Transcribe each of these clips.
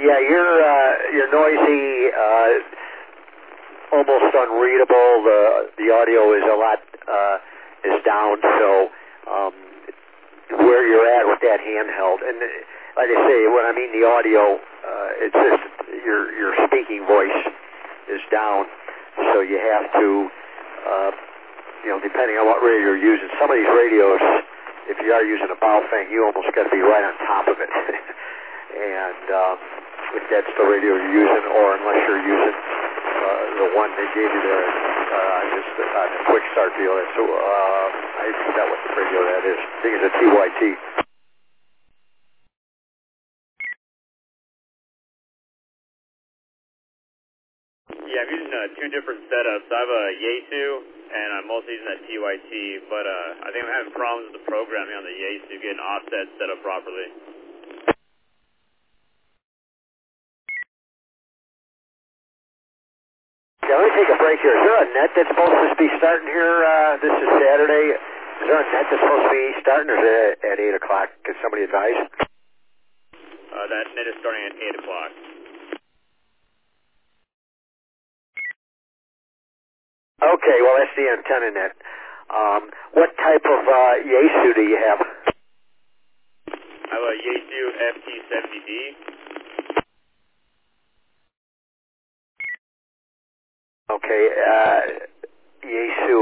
Yeah, you're noisy, almost unreadable. The audio is a lot is down. So where you're at with that handheld, and like I say, when I mean the audio, it's just your speaking voice is down. So you have to, depending on what radio you're using. Some of these radios, if you are using a Baofeng, you almost got to be right on top of it. And if that's the radio you're using, or unless you're using the one they gave you there, just on the quick start deal. So I forgot what the radio that is. I think it's a TYT. Yeah, I'm using two different setups. I have a Yaesu, and I'm also using that TYT, but I think I'm having problems with the programming on the Yaesu, getting offset set up properly. Yeah, let me take a break here. Is there a net that's supposed to be starting here? This is Saturday. Is there a net that's supposed to be starting, or is it at 8 o'clock? Can somebody advise? That net is starting at 8 o'clock. Okay, well, that's the antenna net. What type of Yaesu do you have? I have a Yaesu FT70D. Okay, Yaesu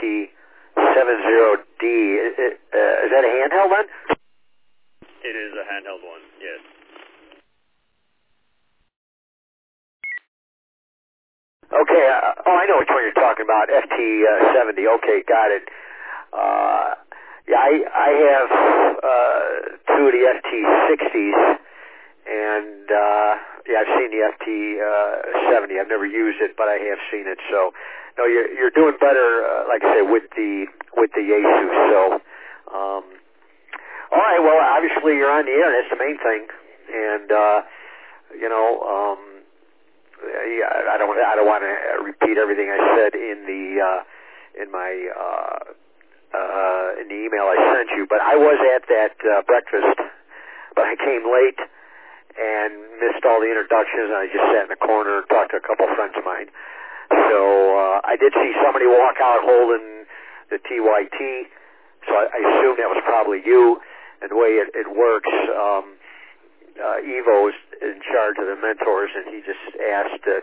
FT70D. Is that a handheld one? It is a handheld one, yes. Okay, I know which one you're talking about, FT70. Okay, got it. Yeah, I have two of the FT60s, and yeah, I've seen the FT70. I've never used it, but I have seen it. So, no, you're doing better, like I say, with the Yaesu. So, all right. Well, obviously you're on the air. That's the main thing, and I don't want to repeat everything I said in the email I sent you, but I was at that breakfast, but I came late and missed all the introductions, and I just sat in the corner and talked to a couple friends of mine. So I did see somebody walk out holding the TYT, so I assume that was probably you. And the way it works, Evo is in charge of the mentors, and he just asked if,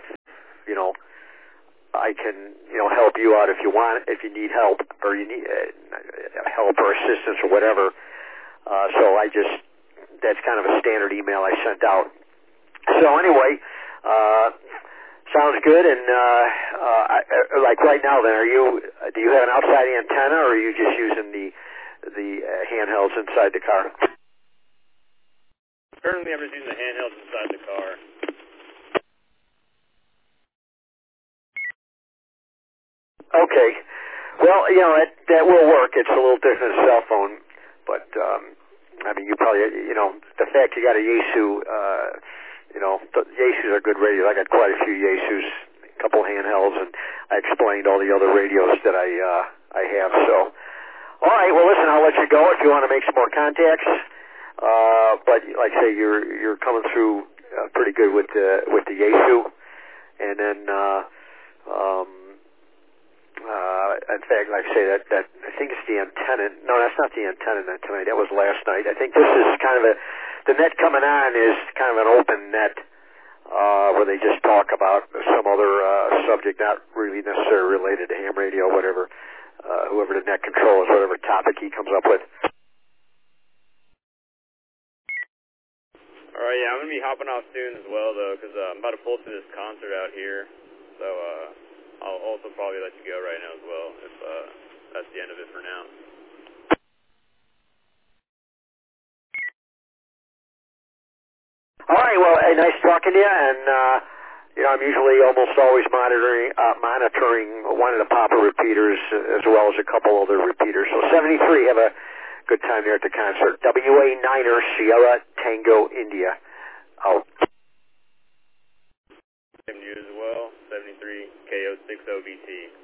I can, help you out if you need help, or you need help or assistance or whatever. So that's kind of a standard email I sent out. So anyway, sounds good. And like right now, then, do you have an outside antenna, or are you just using the handhelds inside the car? Currently, I'm just using the handhelds inside the car. Okay. Well, that will work. It's a little different than a cell phone, but you probably, the fact you got a Yaesu, the Yaesus are good radios. I got quite a few Yaesus, a couple handhelds, and I explained all the other radios that I have. So, all right. Well, listen, I'll let you go if you want to make some more contacts. But like I say, you're coming through pretty good with the Yaesu, and then in fact, like I say, that I think it's the antenna. No, that's not the antenna net tonight. That was last night. I think this is kind of the net coming on is kind of an open net where they just talk about some other subject, not really necessarily related to ham radio, whatever. Whoever the net controls, whatever topic he comes up with. All right, yeah, I'm going to be hopping off soon as well, though, because I'm about to pull to this concert out here. So I'll also probably let you go right now as well, if that's the end of it for now. All right, well, hey, nice talking to you, and I'm usually almost always monitoring one of the Papa repeaters as well as a couple other repeaters. So 73, have a good time there at the concert. WA9er Sierra Tango India. Out. Same to you as well, 73 KO60BT.